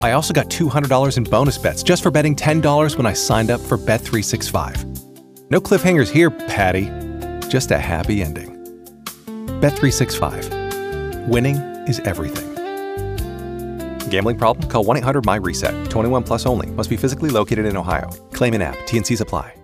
I also got $200 in bonus bets just for betting $10 when I signed up for Bet365. No cliffhangers here, Patty. Just a happy ending. Bet365. Winning is everything. Gambling problem? Call 1-800-MY-RESET. 21 plus only. Must be physically located in Ohio. Claim in app. T&Cs apply.